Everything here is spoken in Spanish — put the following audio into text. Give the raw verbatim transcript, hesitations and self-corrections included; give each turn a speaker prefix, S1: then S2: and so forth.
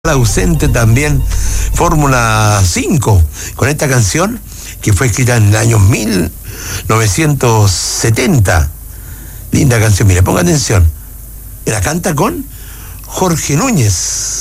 S1: Ausente también Fórmula cinco con esta canción que fue escrita en el año mil novecientos setenta. Linda canción, mire, ponga atención. La canta con Jorge Núñez.